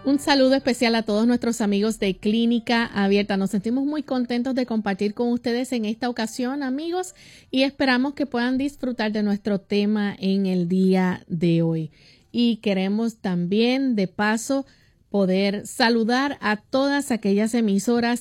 Un saludo especial a todos nuestros amigos de Clínica Abierta. Nos sentimos muy contentos de compartir con ustedes en esta ocasión, amigos, y esperamos que puedan disfrutar de nuestro tema en el día de hoy. Y queremos también, de paso, poder saludar a todas aquellas emisoras